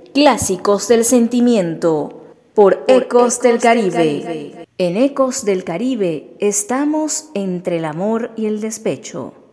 Clásicos del Sentimiento por Ecos del Caribe. En Ecos del Caribe estamos entre el amor y el despecho.